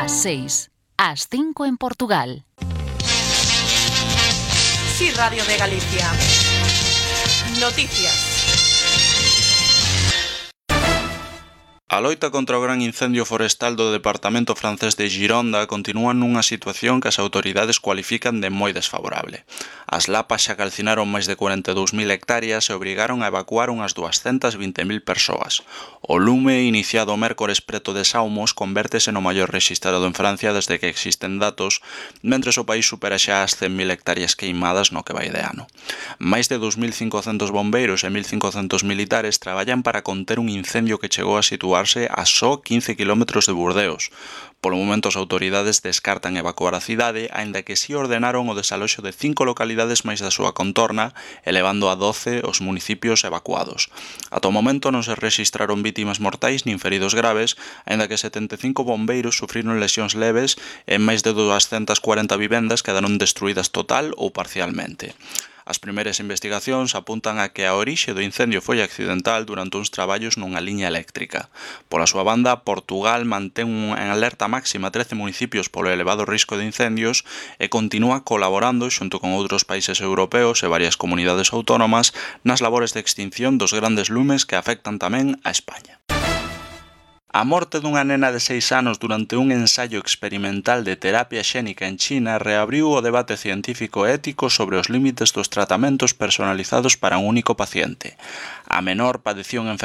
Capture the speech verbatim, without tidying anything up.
Ás seis, ás cinco en Portugal. Sí, Radio de Galicia. Noticias. A loita contra o gran incendio forestal do departamento francés de Gironda continúa nunha situación que as autoridades cualifican de moi desfavorable. As lapas xa calcinaron máis de cuarenta e dous mil hectáreas e obrigaron a evacuar unhas duascentas vinte mil persoas. O lume, iniciado o mércores preto de Saumos, convértese no maior rexistrado en Francia desde que existen datos, mentres o país supera xa as cen mil hectáreas queimadas no que vai de ano. Máis de dous mil cincocentos bombeiros e mil cincocentos militares traballan para conter un incendio que chegou a situar a só quince kilómetros de Burdeos. Polo momento as autoridades descartan evacuar a cidade, aínda que si ordenaron o desaloxo de cinco localidades máis da súa contorna, elevando a doce os municipios evacuados. Ata o momento non se rexistraron vítimas mortais nin feridos graves, aínda que setenta e cinco bombeiros sufriron lesións leves e máis de duascentas cuarenta vivendas quedaron destruídas total ou parcialmente. As primeiras investigacións apuntan a que a orixe do incendio foi accidental durante uns traballos nunha liña eléctrica. Pola súa banda, Portugal mantén en alerta máxima trece municipios polo elevado risco de incendios e continúa colaborando xunto con outros países europeos e varias comunidades autónomas nas labores de extinción dos grandes lumes que afectan tamén a España. A morte dunha nena de seis anos durante un ensaio experimental de terapia xénica en China reabriu o debate científico e ético sobre os límites dos tratamentos personalizados para un único paciente. A menor padecía unha